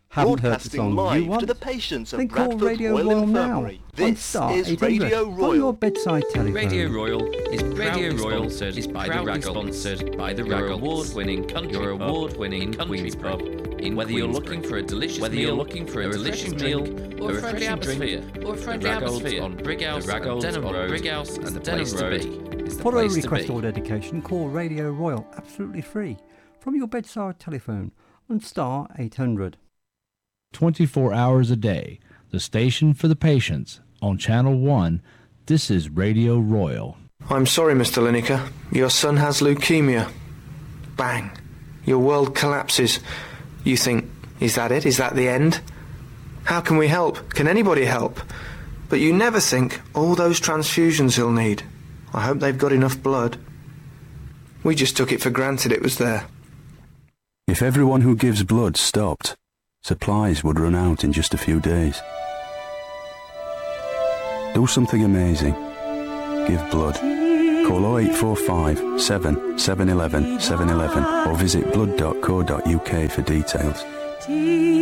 Haven't heard the broadcasting song you live want? to the patients Then of call Bradford Radio Royal Royal now Infirmary. on This star is 800 Radio on Royal. your bedside telephone. Radio Royal is proudly sponsored by the Raggle, award-winning country pub in whether you're looking for a delicious meal, or a friendly atmosphere, on Brighouse and Denham Road, is the place to be. For a request or dedication, call Radio Royal absolutely free from your bedside telephone on star 800. 24 hours a day, the station for the patients. On Channel 1, this is Radio Royal. I'm sorry, Mr. Lineker. Your son has leukemia. Bang. Your world collapses. You think, is that it? Is that the end? How can we help? Can anybody help? But you never think, all those transfusions he'll need. I hope they've got enough blood. We just took it for granted it was there. If everyone who gives blood stopped, supplies would run out in just a few days. Do something amazing. Give blood. Call 0845 7 711 711 or visit blood.co.uk for details.